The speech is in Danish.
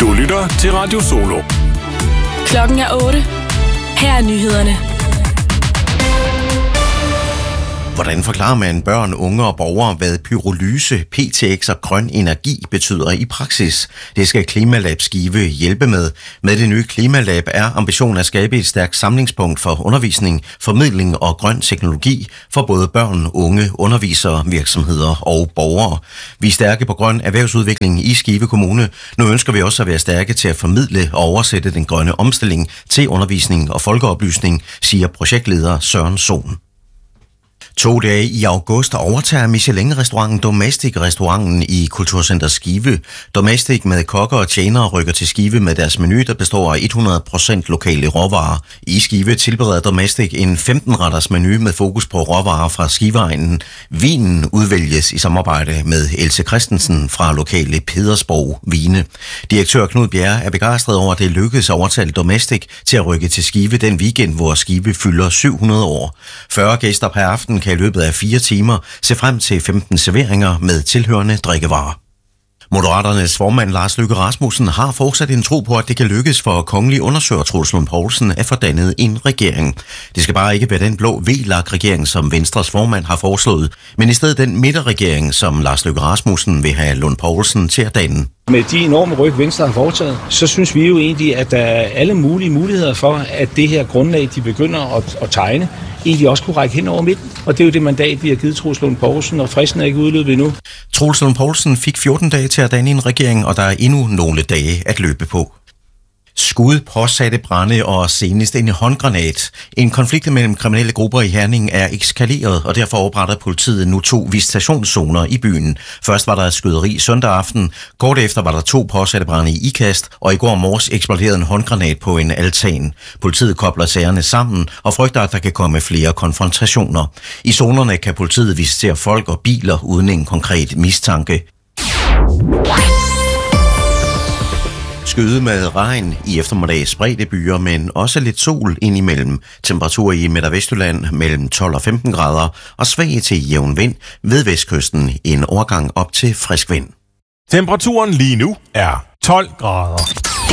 Du lytter til Radio Solo. Klokken er 8. Her er nyhederne. Hvordan forklarer man børn, unge og borgere, hvad pyrolyse, PTX og grøn energi betyder i praksis? Det skal Klimalab Skive hjælpe med. Med det nye Klimalab er ambitionen at skabe et stærkt samlingspunkt for undervisning, formidling og grøn teknologi for både børn, unge, undervisere, virksomheder og borgere. Vi er stærke på grøn erhvervsudvikling i Skive Kommune. Nu ønsker vi også at være stærke til at formidle og oversætte den grønne omstilling til undervisning og folkeoplysning, siger projektleder Søren Sohn. 2 dage i august overtager Michelin-restauranten Domestic-restauranten i Kulturcenter Skive. Domestic med kokker og tjenere rykker til Skive med deres menu, der består af 100% lokale råvarer. I Skive tilbereder Domestic en 15-retters menu med fokus på råvarer fra Skiveegnen. Vinen udvælges i samarbejde med Else Christensen fra lokale Pedersborg Vine. Direktør Knud Bjerre er begejstret over, at det lykkedes at overtale Domestic til at rykke til Skive den weekend, hvor Skive fylder 700 år. 40 gæster per aften kan i løbet af 4 timer se frem til 15 serveringer med tilhørende drikkevarer. Moderaternes formand Lars Løkke Rasmussen har fortsat en tro på, at det kan lykkes for kongelig undersøger Troels Lund Poulsen at få dannet en regering. Det skal bare ikke være den blå VLAK-regering, som Venstres formand har foreslået, men i stedet den midterregering, som Lars Løkke Rasmussen vil have Lund Poulsen til at danne. Med de enorme ryg, Venstre har foretaget, så synes vi jo egentlig, at der er alle mulige muligheder for, at det her grundlag, de begynder at tegne, egentlig også kunne række hen over midten. Og det er jo det mandat, vi har givet Troels Lund Poulsen, og fristen er ikke udløbet endnu. Troels Lund Poulsen fik 14 dage til at danne en regering, og der er endnu nogle dage at løbe på. Skud, påsatte brande og senest en håndgranat. En konflikt mellem kriminelle grupper i Herning er eskaleret, og derfor opretter politiet nu 2 visitationszoner i byen. Først var der et skyderi søndag aften, kort efter var der 2 påsatte brande i Ikast, og i går morges eksploderede en håndgranat på en altan. Politiet kobler sagerne sammen og frygter, at der kan komme flere konfrontationer. I zonerne kan politiet visitere folk og biler uden en konkret mistanke. Skyde med regn i eftermiddag spredte byer, men også lidt sol indimellem. Temperatur i Midt- og Vestjylland mellem 12 og 15 grader og svag til jævn vind ved vestkysten en overgang op til frisk vind. Temperaturen lige nu er 12 grader.